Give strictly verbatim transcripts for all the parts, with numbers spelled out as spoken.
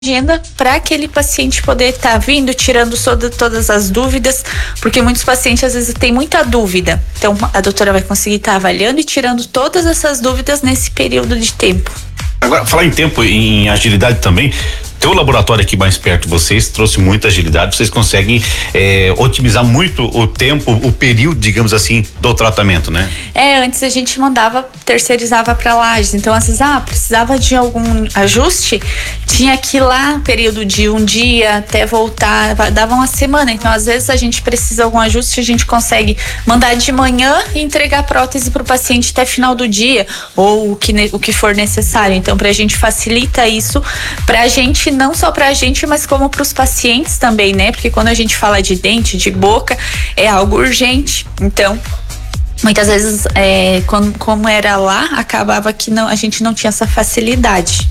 agenda para aquele paciente poder estar tá vindo, tirando toda, todas as dúvidas, porque muitos pacientes às vezes têm muita dúvida. Então a doutora vai conseguir estar tá avaliando e tirando todas essas dúvidas nesse período de tempo. Agora, falar em tempo e em agilidade também, teu laboratório aqui mais perto de vocês trouxe muita agilidade, vocês conseguem é, otimizar muito o tempo, o período, digamos assim, do tratamento, né? É, antes a gente mandava, terceirizava para Lages, então às vezes, ah, precisava de algum ajuste, tinha que ir lá, período de um dia até voltar, dava uma semana, então às vezes a gente precisa de algum ajuste, a gente consegue mandar de manhã e entregar a prótese para o paciente até final do dia, ou o que, o que for necessário, então pra gente facilita isso, pra gente não só pra gente, mas como pros pacientes também, né? Porque quando a gente fala de dente, de boca, é algo urgente. Então, muitas vezes, é, quando, como era lá, acabava que não, a gente não tinha essa facilidade.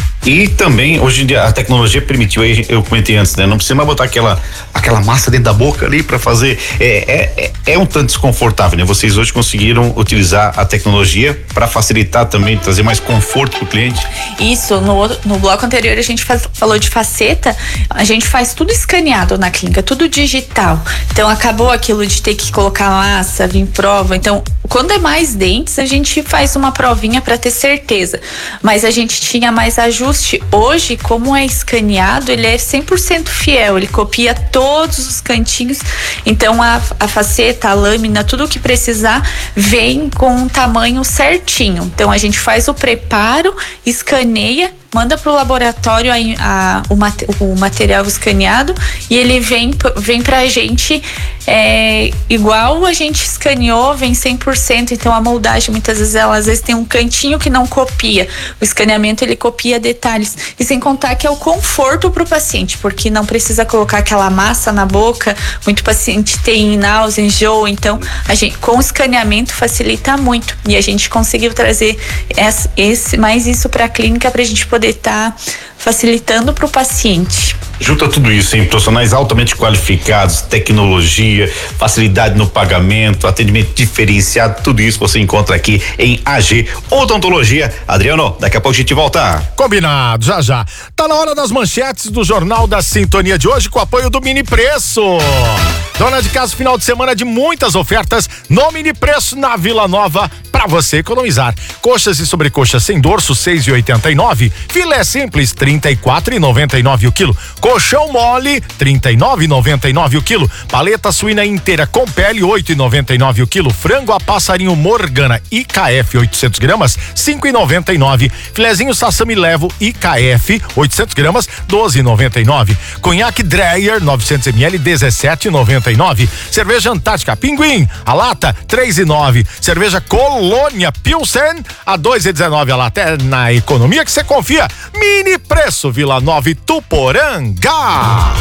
E também, hoje em dia, a tecnologia permitiu, eu comentei antes, né? Não precisa mais botar aquela, aquela massa dentro da boca ali para fazer. É, é, é um tanto desconfortável, né? Vocês hoje conseguiram utilizar a tecnologia para facilitar também, trazer mais conforto pro cliente. Isso, no, no bloco anterior a gente faz, falou de faceta, a gente faz tudo escaneado na clínica, tudo digital. Então acabou aquilo de ter que colocar massa, vir prova. Então, quando é mais dentes, a gente faz uma provinha para ter certeza. Mas a gente tinha mais ajuste. Hoje, como é escaneado, ele é cem por cento fiel, ele copia todos os cantinhos, então a, a faceta, a lâmina, tudo o que precisar vem com um tamanho certinho. Então a gente faz o preparo, escaneia, manda para o laboratório a, a, o, mat, o material escaneado e ele vem, vem para a gente é, igual a gente escaneou, vem cem por cento. Então a moldagem muitas vezes ela às vezes tem um cantinho que não copia, o escaneamento ele copia detalhes, e sem contar que é o conforto para o paciente, porque não precisa colocar aquela massa na boca. Muito paciente tem náusea, enjoo, então a gente com o escaneamento facilita muito e a gente conseguiu trazer esse, esse, mais isso para a clínica para a gente poder estar tá facilitando para o paciente. Junta tudo isso, hein? Profissionais altamente qualificados, tecnologia, facilidade no pagamento, atendimento diferenciado, tudo isso você encontra aqui em A G Odontologia. Adriano, daqui a pouco a gente volta. Combinado, já já. Tá na hora das manchetes do Jornal da Sintonia de hoje com o apoio do Mini Preço. Dona de casa, final de semana de muitas ofertas no Mini Preço na Vila Nova para você economizar. Coxas e sobrecoxas sem dorso seis e oitenta e nove, filé simples trinta e quatro e noventa e nove o quilo, colchão mole trinta e nove e noventa e nove o quilo, paleta suína inteira com pele oito e noventa e nove o quilo, frango a passarinho Morgana I K F oitocentos gramas cinco e noventa e nove, filezinho Sassami Levo I K F oitocentos gramas doze e noventa e nove, conhaque Dreyer novecentos mililitros dezessete e noventa e nove, cerveja Antártica Pinguim a lata três e nove, cerveja Colônia Pilsen a dois e dezenove a lata. É na economia que você confia. Mini Preço Vila Nova e Tuporanga.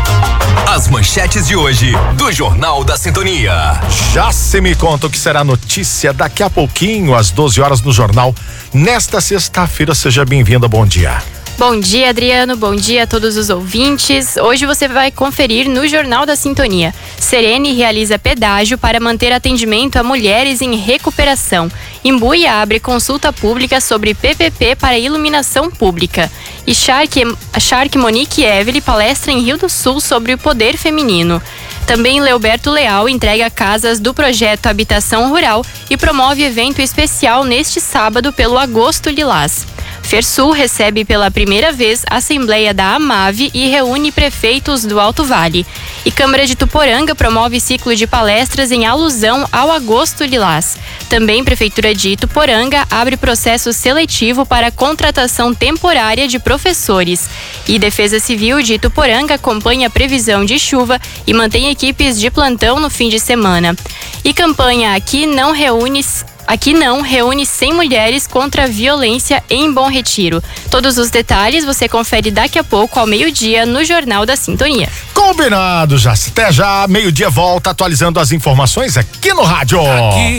As manchetes de hoje do Jornal da Sintonia. Já se me conta o que será notícia daqui a pouquinho, às doze horas no jornal. Nesta sexta-feira, seja bem-vinda, bom dia. Bom dia, Adriano. Bom dia a todos os ouvintes. Hoje você vai conferir no Jornal da Sintonia. Serene realiza pedágio para manter atendimento a mulheres em recuperação. Imbuia abre consulta pública sobre P P P para iluminação pública. E Shark, Shark Monique Evely palestra em Rio do Sul sobre o poder feminino. Também Leoberto Leal entrega casas do projeto Habitação Rural e promove evento especial neste sábado pelo Agosto Lilás. Fersul recebe pela primeira vez a Assembleia da AMAV e reúne prefeitos do Alto Vale. E Câmara de Tuporanga promove ciclo de palestras em alusão ao Agosto Lilás. Também Prefeitura de Ituporanga abre processo seletivo para contratação temporária de professores. E Defesa Civil de Ituporanga acompanha a previsão de chuva e mantém equipes de plantão no fim de semana. E campanha Aqui Não Reúne Aqui não, reúne cem mulheres contra a violência em Bom Retiro. Todos os detalhes você confere daqui a pouco ao meio-dia no Jornal da Sintonia. Combinado, já. Até já, meio-dia volta atualizando as informações aqui no rádio. Aqui